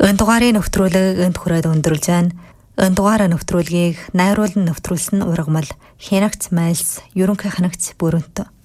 Энэ дугаарыг нэвтрүүлэг энд хүрээд өндөрлж байна. Энэ дугаараа нэвтрүүлгийг найруулан нэвтрүүлсэн ургамал Хянагт Майлс ерөнхий хянагт Бүрэнт